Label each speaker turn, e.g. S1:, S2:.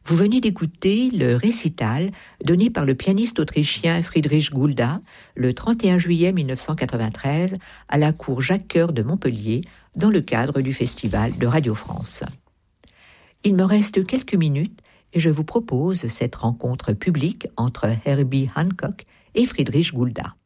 S1: Vous venez d'écouter le récital donné par le pianiste autrichien Friedrich Gulda le 31 juillet 1993 à la cour Jacques-Cœur de Montpellier dans le cadre du Festival de Radio France. Il me reste quelques minutes et je vous propose cette rencontre publique entre Herbie Hancock et Friedrich Gulda.